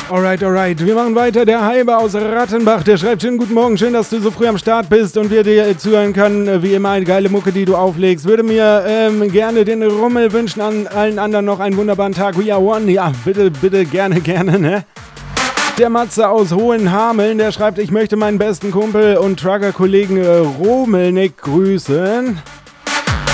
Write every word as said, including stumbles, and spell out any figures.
Alright, alright. Wir machen weiter. Der Halbe aus Rattenbach, der schreibt: schönen guten Morgen, schön, dass du so früh am Start bist und wir dir zuhören können. Wie immer eine geile Mucke, die du auflegst. Würde mir ähm, gerne den Rummel wünschen, an allen anderen noch einen wunderbaren Tag. We are one. Ja, bitte, bitte, gerne, gerne, ne? Der Matze aus Hohenhameln, der schreibt: ich möchte meinen besten Kumpel und Trucker-Kollegen äh, Romelnick grüßen.